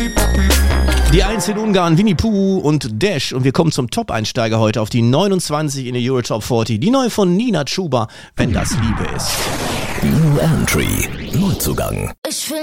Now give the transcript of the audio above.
Die 1 in Ungarn, Winnie Pooh und Dash. Und wir kommen zum Top-Einsteiger heute auf die 29 in der Euro Top 40. Die neue von Nina Chuba, Wenn das Liebe ist. New Entry, Neuzugang. Ich will